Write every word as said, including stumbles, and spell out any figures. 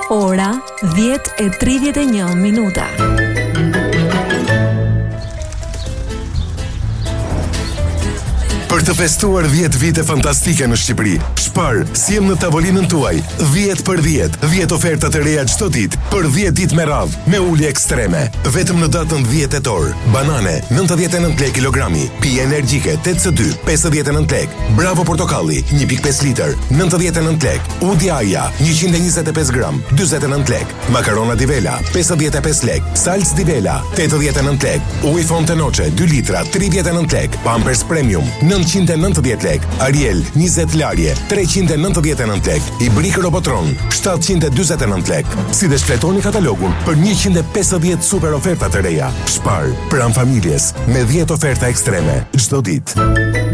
Ora dhjetë e tridhjetë e një minuta. Për të festuar dhjetë vite fantastike në Shqipëri, Spar sjell në tavolinën tuaj dhjetë për dhjetë, dhjetë oferta të reja çdo ditë për dhjetë ditë me radhë me ulje ekstreme. Vetëm në datën dhjetë tetor, banane nëntëdhjetë e nëntë lekë kilogrami, pije energjike tetë C dy pesëdhjetë e nëntë lekë, Bravo portokalli një pikë pesë litër nëntëdhjetë e nëntë lekë, Udi Aja njëqind e njëzet e pesë gram dyzet e nëntë lekë, makarona Divela pesëdhjetë e pesë lekë, salc Divela tetëdhjetë e nëntë lekë, ujë Fonte Noce dy litra tridhjetë e nëntë lekë, Pampers Premium nëntëqind e nëntëdhjetë lekë, Ariel njëzet larje treqind e nëntëdhjetë e nëntë lekë, Ibrik Robotron shtatëqind e dyzet e nëntë lekë. Si dhe shfletoni katalogun për njëqind e pesëdhjetë super oferta të reja. Spar, pranë familjes, me dhjetë oferta ekstreme çdo ditë.